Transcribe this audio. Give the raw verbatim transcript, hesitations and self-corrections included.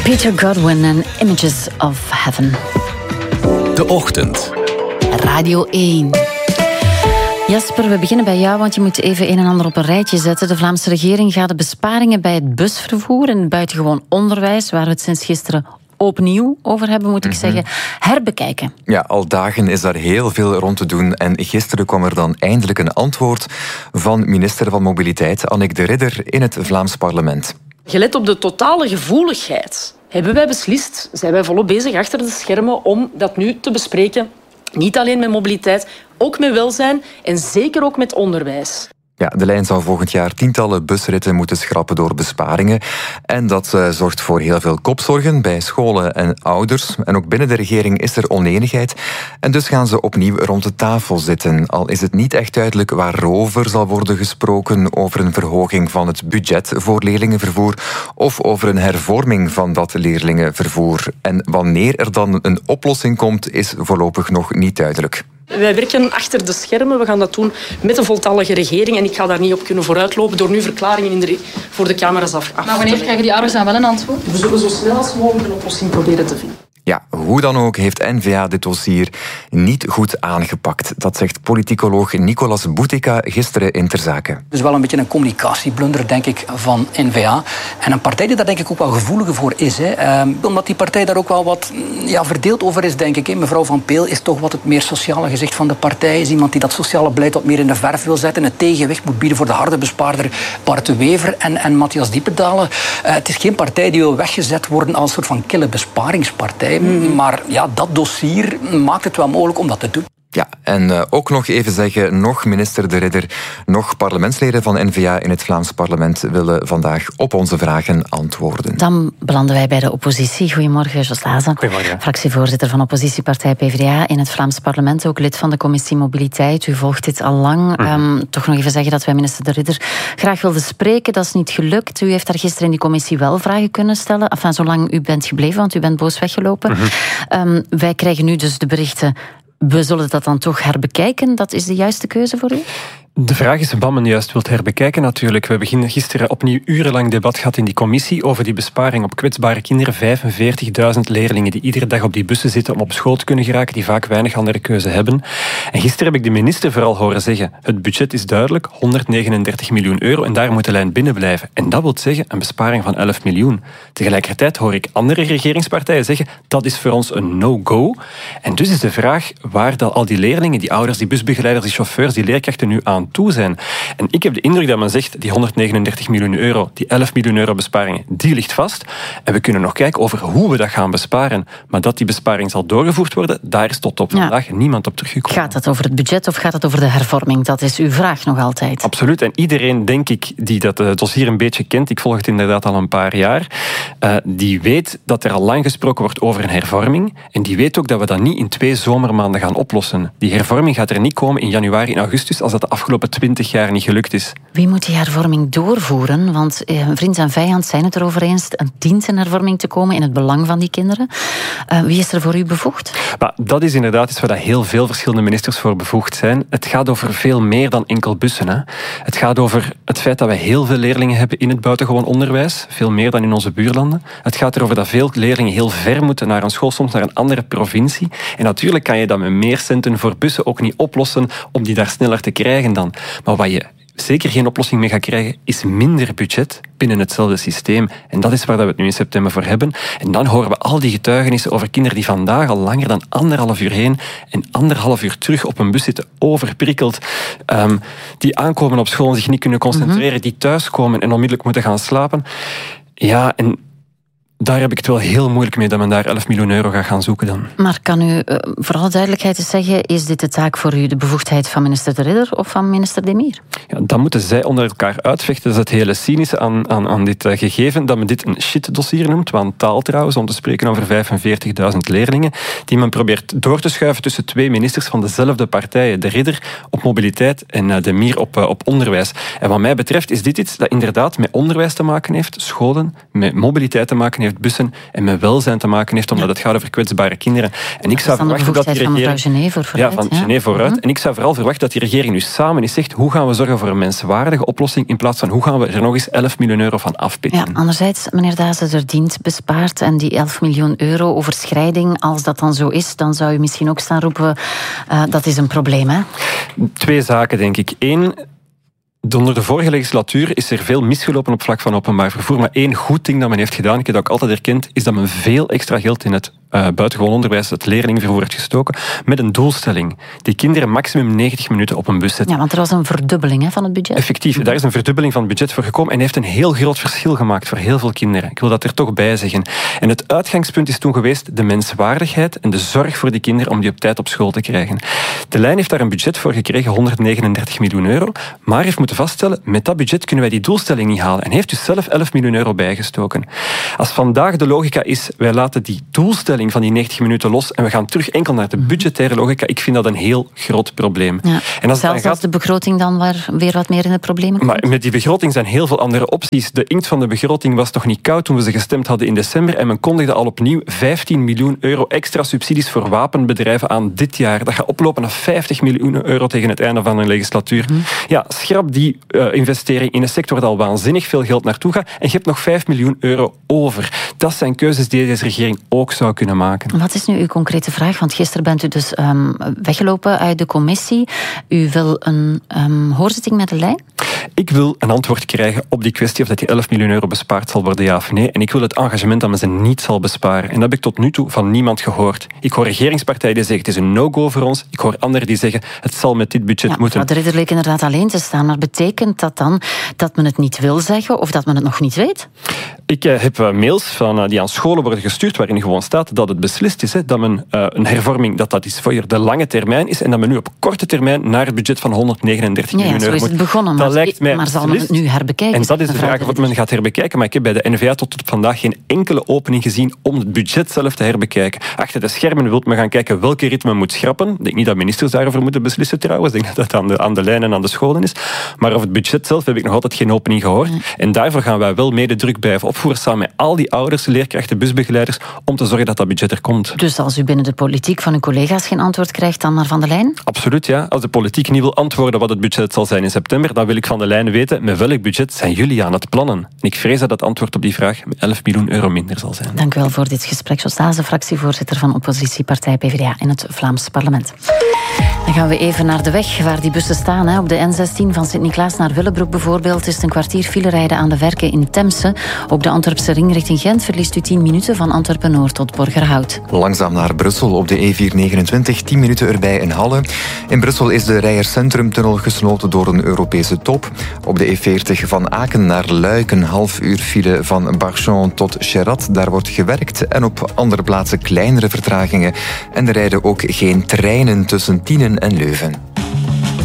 Peter Godwin en Images of Heaven. De Ochtend. Radio één. Jasper, we beginnen bij jou, want je moet even een en ander op een rijtje zetten. De Vlaamse regering gaat de besparingen bij het busvervoer en het buitengewoon onderwijs, waar we het sinds gisteren opnieuw over hebben, moet ik mm-hmm. zeggen, herbekijken. Ja, al dagen is daar heel veel rond te doen. En gisteren kwam er dan eindelijk een antwoord van minister van Mobiliteit, Annick de Ridder, in het Vlaams parlement. Gelet op de totale gevoeligheid hebben wij beslist, zijn wij volop bezig achter de schermen om dat nu te bespreken. Niet alleen met mobiliteit, ook met welzijn en zeker ook met onderwijs. Ja, de lijn zou volgend jaar tientallen busritten moeten schrappen door besparingen. En dat uh, zorgt voor heel veel kopzorgen bij scholen en ouders. En ook binnen de regering is er onenigheid. En dus gaan ze opnieuw rond de tafel zitten. Al is het niet echt duidelijk waarover zal worden gesproken. Over een verhoging van het budget voor leerlingenvervoer. Of over een hervorming van dat leerlingenvervoer. En wanneer er dan een oplossing komt, is voorlopig nog niet duidelijk. Wij werken achter de schermen. We gaan dat doen met een voltallige regering. En ik ga daar niet op kunnen vooruitlopen door nu verklaringen in de, voor de camera's af. Maar wanneer krijgen die ouders dan wel een antwoord? We zullen zo snel als mogelijk een oplossing proberen te vinden. Ja, hoe dan ook heeft N V A dit dossier niet goed aangepakt. Dat zegt politicoloog Nicolas Boutica gisteren in Ter Zaken. Dus wel een beetje een communicatieblunder, denk ik, van N V A. En een partij die daar denk ik ook wel gevoeliger voor is. Hè. Um, omdat die partij daar ook wel wat ja, verdeeld over is, denk ik. Hè. Mevrouw Van Peel is toch wat het meer sociale gezicht van de partij. Is iemand die dat sociale beleid wat meer in de verf wil zetten. Het tegenwicht moet bieden voor de harde bespaarder Bart de Wever en, en Matthias Diependalen. Uh, het is geen partij die wil weggezet worden als een soort van kille besparingspartij. Mm. Maar ja, dat dossier maakt het wel mogelijk om dat te doen. Ja, en uh, ook nog even zeggen, nog minister De Ridder, nog parlementsleden van N V A in het Vlaams parlement willen vandaag op onze vragen antwoorden. Dan belanden wij bij de oppositie. Goedemorgen, Jos Lazen. Goedemorgen. Fractievoorzitter van oppositiepartij P v d A in het Vlaams parlement, ook lid van de commissie Mobiliteit. U volgt dit al lang. Mm. Um, toch nog even zeggen dat wij minister De Ridder graag wilden spreken. Dat is niet gelukt. U heeft daar gisteren in die commissie wel vragen kunnen stellen. Enfin, zolang u bent gebleven, want u bent boos weggelopen. Mm-hmm. Um, wij krijgen nu dus de berichten. We zullen dat dan toch herbekijken. Dat is de juiste keuze voor u? De vraag is wat men juist wilt herbekijken natuurlijk. We hebben gisteren opnieuw urenlang debat gehad in die commissie over die besparing op kwetsbare kinderen. vijfenveertigduizend leerlingen die iedere dag op die bussen zitten om op school te kunnen geraken, die vaak weinig andere keuze hebben. En gisteren heb ik de minister vooral horen zeggen, het budget is duidelijk, honderdnegenendertig miljoen euro en daar moet de lijn binnen blijven. En dat wil zeggen een besparing van elf miljoen. Tegelijkertijd hoor ik andere regeringspartijen zeggen, dat is voor ons een no-go. En dus is de vraag waar dat al die leerlingen, die ouders, die busbegeleiders, die chauffeurs, die leerkrachten nu aan toe zijn. En ik heb de indruk dat men zegt, die honderdnegenendertig miljoen euro, die elf miljoen euro besparingen, die ligt vast. En we kunnen nog kijken over hoe we dat gaan besparen. Maar dat die besparing zal doorgevoerd worden, daar is tot op vandaag ja. niemand op teruggekomen. Gaat het over het budget of gaat het over de hervorming? Dat is uw vraag nog altijd. Absoluut. En iedereen, denk ik, die dat uh, dossier een beetje kent, ik volg het inderdaad al een paar jaar, uh, die weet dat er al lang gesproken wordt over een hervorming. En die weet ook dat we dat niet in twee zomermaanden gaan oplossen. Die hervorming gaat er niet komen in januari en augustus als dat de afgelopen twintig jaar niet gelukt is. Wie moet die hervorming doorvoeren? Want eh, vriend en vijand zijn het erover eens. Het dient een hervorming te komen in het belang van die kinderen. Uh, wie is er voor u bevoegd? Maar dat is inderdaad iets waar heel veel verschillende ministers voor bevoegd zijn. Het gaat over veel meer dan enkel bussen. Hè. Het gaat over het feit dat wij heel veel leerlingen hebben in het buitengewoon onderwijs. Veel meer dan in onze buurlanden. Het gaat erover dat veel leerlingen heel ver moeten naar een school, soms naar een andere provincie. En natuurlijk kan je dat met meer centen voor bussen ook niet oplossen om die daar sneller te krijgen dan. Maar wat je zeker geen oplossing mee gaat krijgen, is minder budget binnen hetzelfde systeem. En dat is waar we het nu in september voor hebben. En dan horen we al die getuigenissen over kinderen die vandaag al langer dan anderhalf uur heen en anderhalf uur terug op een bus zitten, overprikkeld, um, die aankomen op school en zich niet kunnen concentreren, mm-hmm. die thuiskomen en onmiddellijk moeten gaan slapen. Ja, en daar heb ik het wel heel moeilijk mee dat men daar elf miljoen euro gaat gaan zoeken dan. Maar kan u uh, voor alle duidelijkheid eens zeggen, is dit de taak voor u, de bevoegdheid van minister De Ridder of van minister Demir? Ja, dan moeten zij onder elkaar uitvechten. Dat is het hele cynische aan, aan, aan dit uh, gegeven, dat men dit een shit-dossier noemt, want taal trouwens, om te spreken over vijfenveertigduizend leerlingen, die men probeert door te schuiven tussen twee ministers van dezelfde partijen. De Ridder op mobiliteit en uh, Demir op, uh, op onderwijs. En wat mij betreft is dit iets dat inderdaad met onderwijs te maken heeft, scholen, met mobiliteit te maken heeft, heeft, bussen, en met welzijn te maken heeft, omdat ja. het gaat over kwetsbare kinderen. En ik zou verwachten dat die regering... van mevrouw Gené vooruit. Ja, van ja. Gené vooruit. Mm-hmm. En ik zou vooral verwachten dat die regering nu samen eens zegt hoe gaan we zorgen voor een menswaardige oplossing in plaats van hoe gaan we er nog eens elf miljoen euro van afpitten. Ja, anderzijds, meneer Dazen, er dient bespaard en die elf miljoen euro overschrijding, als dat dan zo is, dan zou u misschien ook staan roepen, uh, dat is een probleem, hè? Twee zaken, denk ik. Eén, onder de vorige legislatuur is er veel misgelopen op vlak van openbaar vervoer, maar één goed ding dat men heeft gedaan, ik heb dat ook altijd erkend, is dat men veel extra geld in het uh, buitengewoon onderwijs, het leerlingenvervoer heeft gestoken, met een doelstelling. Die kinderen maximum negentig minuten op een bus zetten. Ja, want er was een verdubbeling hè, van het budget. Effectief, daar is een verdubbeling van het budget voor gekomen en heeft een heel groot verschil gemaakt voor heel veel kinderen. Ik wil dat er toch bij zeggen. En het uitgangspunt is toen geweest de menswaardigheid en de zorg voor die kinderen om die op tijd op school te krijgen. De lijn heeft daar een budget voor gekregen, honderdnegenendertig miljoen euro, maar heeft moeten vaststellen, met dat budget kunnen wij die doelstelling niet halen. En heeft dus zelf elf miljoen euro bijgestoken. Als vandaag de logica is, wij laten die doelstelling van die negentig minuten los en we gaan terug enkel naar de budgettaire logica, ik vind dat een heel groot probleem. Ja. En als Zelfs gaat... als de begroting dan waar weer wat meer in de problemen komt? Maar met die begroting zijn heel veel andere opties. De inkt van de begroting was nog niet koud toen we ze gestemd hadden in december en men kondigde al opnieuw vijftien miljoen euro extra subsidies voor wapenbedrijven aan dit jaar. Dat gaat oplopen naar vijftig miljoen euro tegen het einde van een legislatuur. Mm. Ja, schrap die uh, investering in een sector waar al waanzinnig veel geld naartoe gaat en je hebt nog vijf miljoen euro over. Dat zijn keuzes die deze regering ook zou kunnen maken. Wat is nu uw concrete vraag? Want gisteren bent u dus um, weggelopen uit de commissie. U wil een um, hoorzitting met de lijn? Ik wil een antwoord krijgen op die kwestie of dat die elf miljoen euro bespaard zal worden, ja of nee. En ik wil het engagement dat men ze niet zal besparen. En dat heb ik tot nu toe van niemand gehoord. Ik hoor regeringspartijen die zeggen het is een no-go voor ons. Ik hoor anderen die zeggen het zal met dit budget ja, moeten. Maar de Ridder leek inderdaad alleen te staan. Maar betekent dat dan dat men het niet wil zeggen of dat men het nog niet weet? Ik uh, heb uh, mails van, uh, die aan scholen worden gestuurd waarin gewoon staat dat het beslist is hè, dat men uh, een hervorming, dat dat is voor de lange termijn is en dat men nu op korte termijn naar het budget van honderdnegenendertig ja, miljoen euro moet. Ja, zo is het begonnen. Maar, lijkt mij maar zal men het nu herbekijken? En dat is de vraag of men gaat herbekijken. Maar ik heb bij de N V A tot op vandaag geen enkele opening gezien om het budget zelf te herbekijken. Achter de schermen wil men gaan kijken welke ritme moet schrappen. Ik denk niet dat ministers daarover moeten beslissen trouwens. Ik denk dat dat aan de, aan de lijn en aan de scholen is. Maar over het budget zelf heb ik nog altijd geen opening gehoord. Nee. En daarvoor gaan wij wel mede druk blijven opvoeren samen met al die ouders, leerkrachten, busbegeleiders, om te zorgen dat dat budget er komt. Dus als u binnen de politiek van uw collega's geen antwoord krijgt, dan maar Van de Leyen? Absoluut, ja. Als de politiek niet wil antwoorden wat het budget zal zijn in september, dan wil ik Van de Leyen weten met welk budget zijn jullie aan het plannen. En ik vrees dat het antwoord op die vraag met elf miljoen euro minder zal zijn. Dank u wel voor dit gesprek. Jos Dazen, fractievoorzitter van oppositiepartij P v d A in het Vlaams parlement. Dan gaan we even naar de weg waar die bussen staan. Hè. Op de N zestien van Sint-Niklaas naar Willebroek bijvoorbeeld is het een kwartier file rijden aan de Werken in Temse. Op de Antwerpse ring richting Gent verliest u tien minuten van Antwerpen-Noord tot Borgerhout. Langzaam naar Brussel op de E vier negenentwintig, tien minuten erbij in Halle. In Brussel is de Rijers-Centrumtunnel gesloten door een Europese top. Op de E veertig van Aken naar Luik een half uur file van Barchon tot Cherat. Daar wordt gewerkt en op andere plaatsen kleinere vertragingen. En er rijden ook geen treinen tussen Tienen en Leuven.